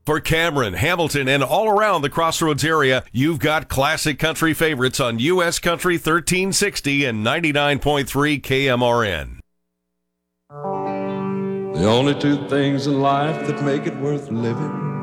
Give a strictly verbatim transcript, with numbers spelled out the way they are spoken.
For Cameron, Hamilton, and all around the Crossroads area, you've got classic country favorites on U S Country thirteen sixty and ninety-nine point three K M R N. The only two things in life that make it worth living